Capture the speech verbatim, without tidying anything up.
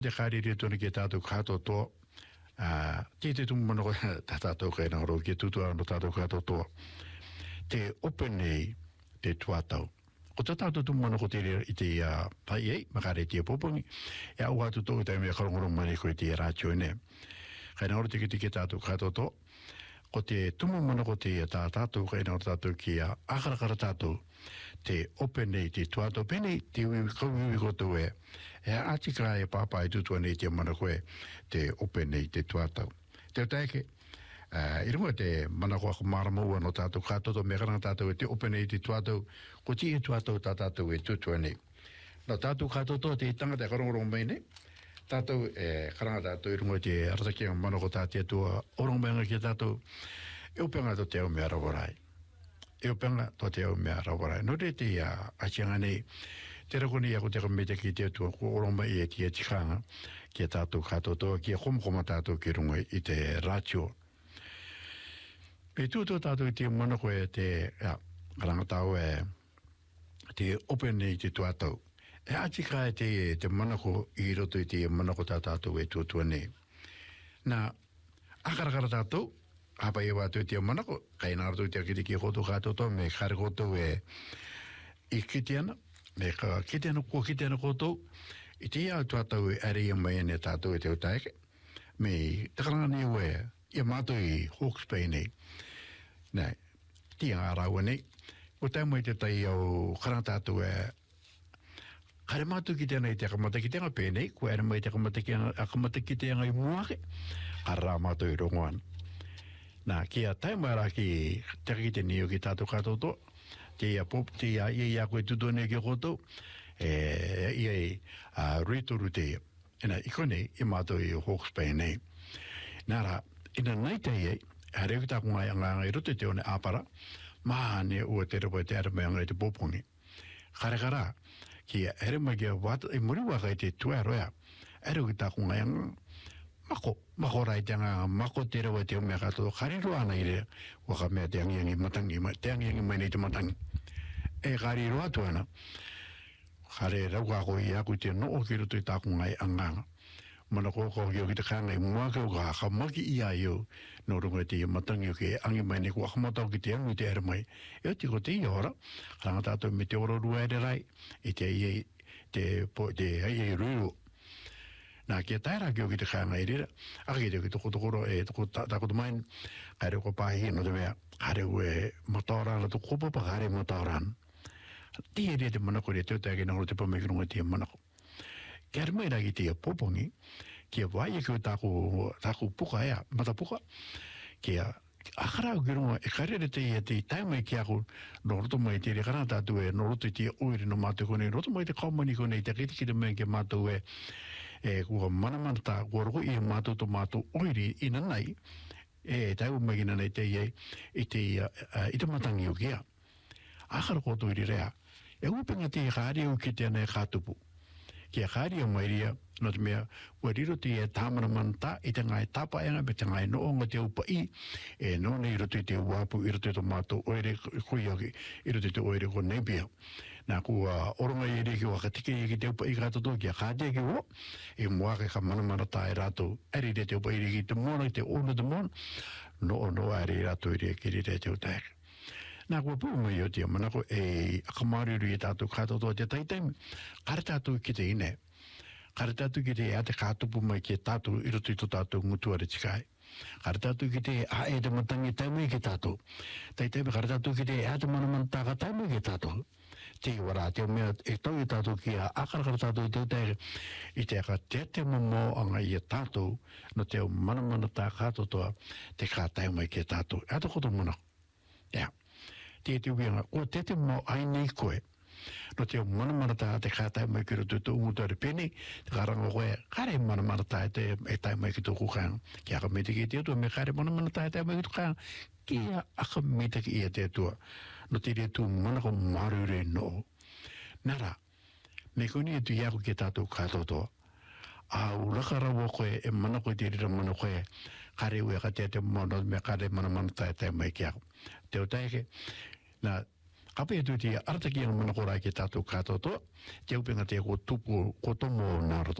De kari tuni ke tātou kato to, te te tumu mana ko tātou kai nā ro ke tutu ano tātou kato to, te open nei te tuatau. Ko tā tātou tumu mana ko te i te pai ei, makare te popongi, e au atu tō tai mea karongorong mani ko i te rātio ne. Kai nā ro te ke tātou kato to, ko te tumu mana ko te tā tātou kai nā ro tātou ki a akarakara tātou, te open nei te tuatau pene, te ui kauiwi koto e, e atika e papa e tutua nei te mana koe, te open nei te tuatau. Te taike, uh, i runga te mana koa maramaua no tātou katoto, me karanga tātou e te open nei te tuatau, ko ti e tuatau tā tātou e tutua nei. No tātou katoto te tangata e karongorong mai nei, tātou e karanga tātou i runga te aratakia mana ko tātia tua orongmenga ki tātou, e upenga to te au mea rawarai. E o penga to te au mea rawarai. No re te a achianga nei, te rakoni ako te kamete ki te atua ko oroma i e ti e tikanga ki e tātou katotoa, ki e komkoma tātou ki runga i te rātio. Pe tūtō tātou i te mana koe te ja, karangatau e te open nei te tuatau. E atika e te, te mana ko i roto i te mana ko tā tātou e tūtua nei. Nā, akarakara tātou, hapa e watu te manako, kai nā ratu te kiti ki koto katoto, me kare koto e i kitiana, me ka kitiana ko kitiana koto, i te iau tuatau e are i mai ane tātou e te utaike, me takaranga ni ue, i mātou i Hawke's Bay nei, nei, ti ngā raua nei, o taimu i te tai au karanga tātou e, kare mātou ki tēnā i te akamata ki tēnā pēnei, ko ere mai te akamata ki tēnā i muake, kare rā mātou i rongoan. Nā, kia taimara ki te ki niu ki tātou katoto, te ia pop, te ia ia ia koe tutone ki koto, e ia i uh, ritoru te ia. Ena, iko nei, i mātou i Hawke's Bay nei. Nāra, ina nei te ia, hare ki tāku ngai anga i roto te one āpara, maa ne ua te rapo e te arama anga i te popongi. Kare kara, ki ere mai ki wata, i muri waka i te tua roia, ere ki tāku ngai anga, mako, mako rai te anga, mako te rawa te o mea kato, kariro ana i re, waka mea te angi angi matangi, te angi angi mai nei te matangi. E kariro atu ana, kare rauka ko i aku te no o ki roto i tāku ngai anganga. Mana ko ko ki o ki te kāngai mua ke o ka haka maki i a iu, no runga te matangi o ki angi mai nei, ko akamatau ki te angi te ere mai. E o te ko te i ora, karanga tātou me te oro rua ere rai, i te iei, te te iei ruru. Nā kia taira ki o ki te kānga i rira, a ki te o ki toko tokoro e toko takoto main, kare ko pāhi no te mea, kare ue mataurana, to kopapa kare mataurana. Tia rea te manako rea teutai ki nangro te pamekirunga tia manako. Kia mai raki tia popongi, kia wai e ki o tāku, tāku puka ea, mata puka, kia akara o ki runga, e kare re te ia te taimai ki aku, no roto mai te re karana tātu e, no roto i tia oiri no mātou kone, roto mai te kaumani kone, te kiti ki te mea ki mātou e, e kua manamanta, kua roko i mātou to mātou oiri i nanai, e taiwa mai ki nanai te iei, i te, uh, i te matangi o kia. Akara koto i rea, e upenga te kāri o ki te anai kātupu. Kia kāri o mai ria, no te mea, ua riro te e tāmana manta, i te ngai tapa anga, pe te ngai noonga te upa i, e no nei roto i te uapu, i roto i te mātou oire kui aki, i roto i te oire ko nepia. Nā kua oronga i re ki waka tike i ki te upa i kātoto, kia kāte ki o, e muake ka manamana tā e rātou, eri re te upa i re ki te mona, i te ono te mona, no o no a re rātou i re ki re te utaik. Nā kua pū mai o tia manako e akamariru i tātou kātoto te taitaimi, kare tātou ki te ine, kare tātou ki te a te kātupu mai ki tātou i roto i to tātou ngutua re tikai. Kare tātou ki te a e te matangi taimai ki tātou. Taitaimi kare tātou ki te a te manamantaka taimai ki tātou. Te wara, te mea e tau i tātou ki a akarakara tātou i te utere, i te aka te te mamo anga i a tātou, no te o manamana tā kātotoa, te kā taimai ki tātou. E ato koto muna. Ia. Te te uianga, o te te mo ai nei koe, no te o manamarata te kātai mai ki roto tu umutare pene, te karanga koe, kare manamarata te e tai mai ki tō kukanga, ki aka me te ki te atua, me kare manamarata e tai mai ki tō kukanga, ki aka me te ki ia te atua, no te rea tu manako marure no. Nara, me koni e tu iako ki tātou kātotoa, a urakarawa koe e manako te rira mana koe, kare ue ka te te mono, me kare manamarata e tai mai ki ako. Te o taike, na kape e tu te arataki ang manako rai ki tātou kātotoa, te upenga te ko tupu, ko tomo nā roto.